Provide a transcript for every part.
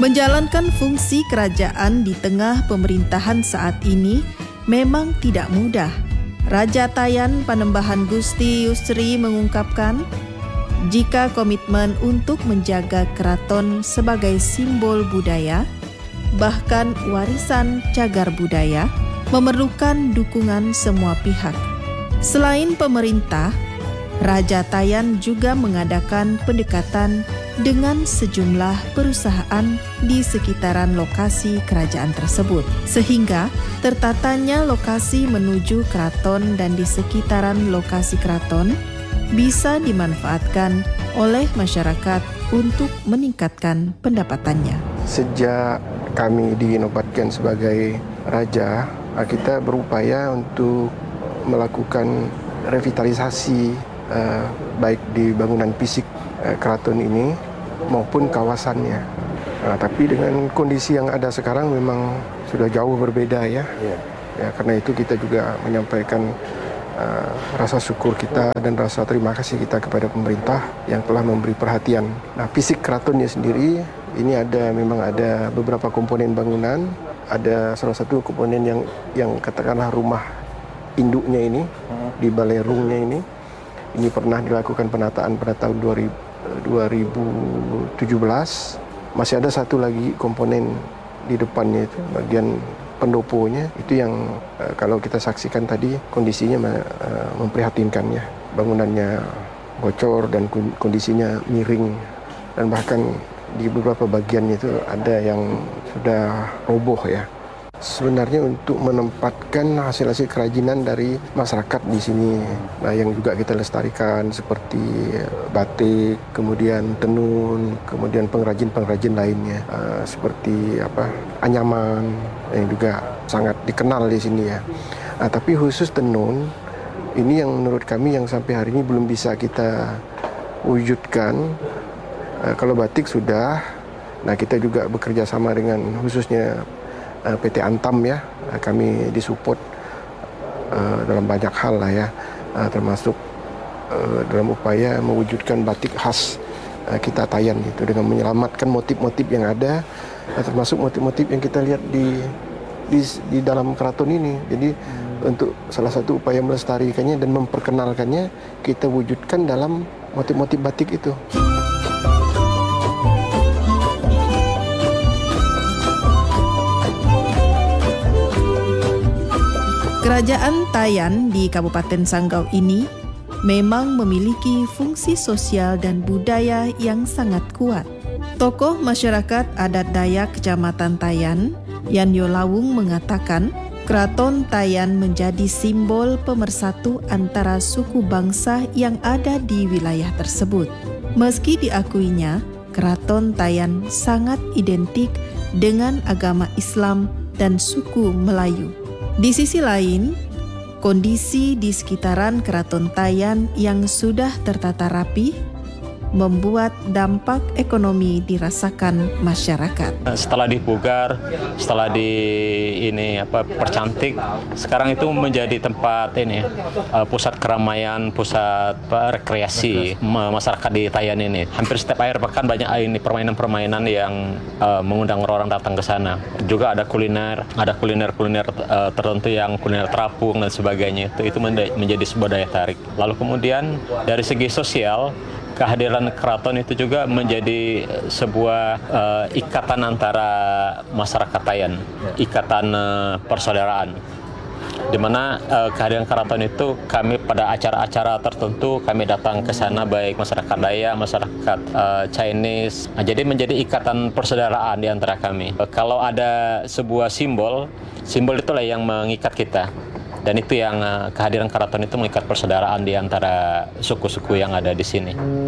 Menjalankan fungsi kerajaan di tengah pemerintahan saat ini memang tidak mudah. Raja Tayan Panembahan Gusti Yusri mengungkapkan, jika komitmen untuk menjaga keraton sebagai simbol budaya, bahkan warisan cagar budaya, memerlukan dukungan semua pihak. Selain pemerintah, Raja Tayan juga mengadakan pendekatan dengan sejumlah perusahaan di sekitaran lokasi kerajaan tersebut, sehingga tertatanya lokasi menuju keraton dan di sekitaran lokasi keraton bisa dimanfaatkan oleh masyarakat untuk meningkatkan pendapatannya. Sejak kami dinobatkan sebagai raja, kita berupaya untuk melakukan revitalisasi baik di bangunan fisik keraton ini maupun kawasannya. Tapi dengan kondisi yang ada sekarang memang sudah jauh berbeda ya. Karena itu kita juga menyampaikan rasa syukur kita dan rasa terima kasih kita kepada pemerintah yang telah memberi perhatian. Nah, fisik keratonnya sendiri ini memang ada beberapa komponen bangunan. Ada salah satu komponen yang katakanlah rumah induknya ini di balerungnya ini. Ini pernah dilakukan penataan pada tahun 2017. Masih ada satu lagi komponen di depannya itu, bagian pendoponya, itu yang kalau kita saksikan tadi kondisinya memprihatinkan ya. Bangunannya bocor dan kondisinya miring, dan bahkan di beberapa bagiannya itu ada yang sudah roboh ya. Sebenarnya untuk menempatkan hasil-hasil kerajinan dari masyarakat di sini, nah yang juga kita lestarikan seperti batik, kemudian tenun, kemudian pengrajin-pengrajin lainnya seperti anyaman yang juga sangat dikenal di sini ya. Nah, tapi khusus tenun ini yang menurut kami yang sampai hari ini belum bisa kita wujudkan. Kalau batik sudah, nah kita juga bekerja sama dengan khususnya PT Antam ya, kami disupport dalam banyak hal lah ya, termasuk dalam upaya mewujudkan batik khas kita Tayan itu dengan menyelamatkan motif-motif yang ada, termasuk motif-motif yang kita lihat di dalam keraton ini. Jadi untuk salah satu upaya melestarikannya dan memperkenalkannya kita wujudkan dalam motif-motif batik itu. Kerajaan Tayan di Kabupaten Sanggau ini memang memiliki fungsi sosial dan budaya yang sangat kuat. Tokoh masyarakat adat Dayak Kecamatan Tayan, Yanyo Lawung mengatakan, Keraton Tayan menjadi simbol pemersatu antara suku bangsa yang ada di wilayah tersebut. Meski diakuinya, Keraton Tayan sangat identik dengan agama Islam dan suku Melayu. Di sisi lain, kondisi di sekitaran Keraton Tayan yang sudah tertata rapi membuat dampak ekonomi dirasakan masyarakat. Setelah dipugar, setelah percantik, sekarang itu menjadi tempat pusat keramaian, pusat rekreasi masyarakat di Tayan ini. Hampir setiap akhir pekan banyak permainan-permainan yang mengundang orang datang ke sana. Juga ada kuliner tertentu yang kuliner terapung dan sebagainya. Itu menjadi sebuah daya tarik. Lalu kemudian dari segi sosial, kehadiran keraton itu juga menjadi sebuah ikatan antara masyarakat Tayan, ikatan persaudaraan. Di mana kehadiran keraton itu kami pada acara-acara tertentu kami datang ke sana, baik masyarakat Dayak, masyarakat Chinese. Nah, jadi menjadi ikatan persaudaraan di antara kami. Kalau ada sebuah simbol itulah yang mengikat kita. Dan itu yang kehadiran keraton itu mengikat persaudaraan di antara suku-suku yang ada di sini.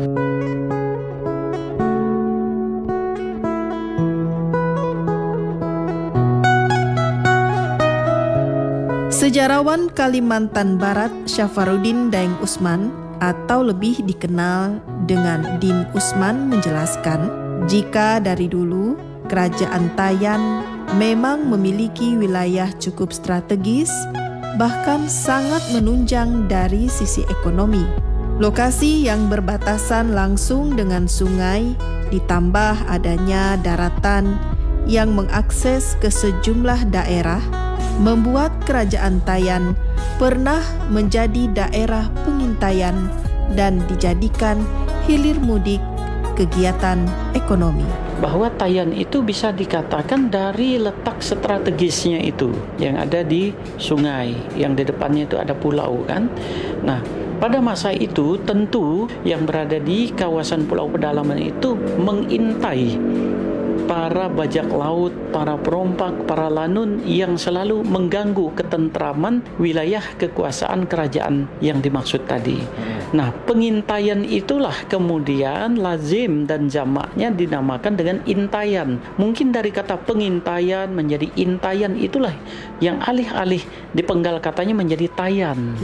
Sejarawan Kalimantan Barat Syafarudin Daeng Usman atau lebih dikenal dengan Din Usman menjelaskan, jika dari dulu Kerajaan Tayan memang memiliki wilayah cukup strategis, bahkan sangat menunjang dari sisi ekonomi. Lokasi yang berbatasan langsung dengan sungai ditambah adanya daratan yang mengakses ke sejumlah daerah membuat Kerajaan Tayan pernah menjadi daerah pengintaian dan dijadikan hilir mudik kegiatan ekonomi. Bahwa Tayan itu bisa dikatakan dari letak strategisnya itu yang ada di sungai, yang di depannya itu ada pulau kan. Nah, pada masa itu tentu yang berada di kawasan Pulau Pedalaman itu mengintai para bajak laut, para perompak, para lanun yang selalu mengganggu ketentraman wilayah kekuasaan kerajaan yang dimaksud tadi. Nah, pengintaian itulah kemudian lazim dan jamaknya dinamakan dengan intayan. Mungkin dari kata pengintaian menjadi intayan itulah yang alih-alih dipenggal katanya menjadi tayan.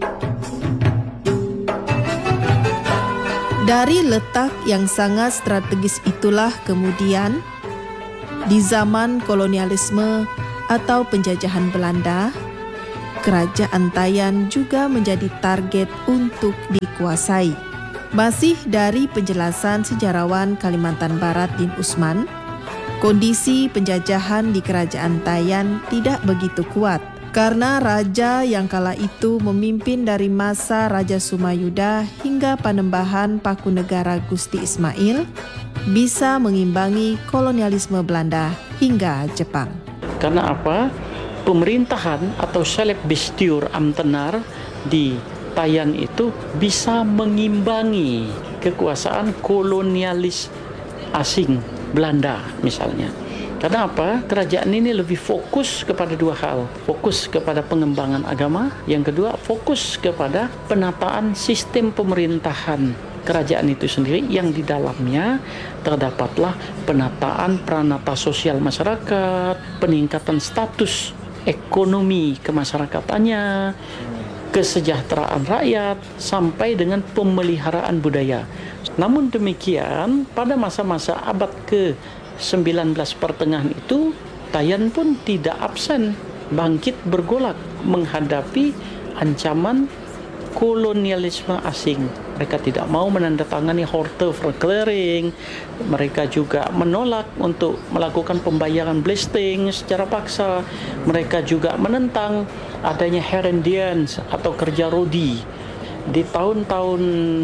Dari letak yang sangat strategis itulah kemudian di zaman kolonialisme atau penjajahan Belanda, Kerajaan Tayan juga menjadi target untuk dikuasai. Masih dari penjelasan sejarawan Kalimantan Barat Din Usman, kondisi penjajahan di Kerajaan Tayan tidak begitu kuat karena raja yang kala itu memimpin dari masa Raja Sumayuda hingga Panembahan Pakunegara Gusti Ismail bisa mengimbangi kolonialisme Belanda hingga Jepang. Karena apa? Pemerintahan atau Selek Bestuur Amtenar di Tayan itu bisa mengimbangi kekuasaan kolonialis asing Belanda misalnya. Karena apa? Kerajaan ini lebih fokus kepada dua hal. Fokus kepada pengembangan agama. Yang kedua, fokus kepada penataan sistem pemerintahan kerajaan itu sendiri yang di dalamnya terdapatlah penataan pranata sosial masyarakat, peningkatan status ekonomi kemasyarakatannya, kesejahteraan rakyat, sampai dengan pemeliharaan budaya. Namun demikian, pada masa-masa abad ke-19 pertengahan itu, Tayan pun tidak absen bangkit bergolak menghadapi ancaman kolonialisme asing. Mereka tidak mau menandatangani Horteverklaring. Mereka juga menolak untuk melakukan pembayaran belasting secara paksa. Mereka juga menentang adanya herendians atau kerja rodi. Di tahun-tahun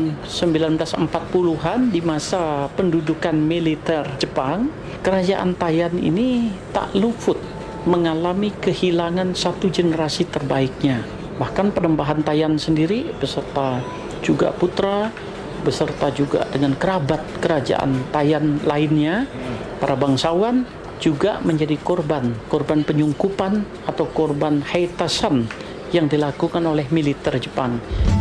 1940-an, di masa pendudukan militer Jepang, Kerajaan Tayan ini tak luput mengalami kehilangan satu generasi terbaiknya. Bahkan Panembahan Tayan sendiri beserta juga putra, beserta juga dengan kerabat kerajaan Tayan lainnya, para bangsawan juga menjadi korban penyungkupan atau korban haitasan yang dilakukan oleh militer Jepang.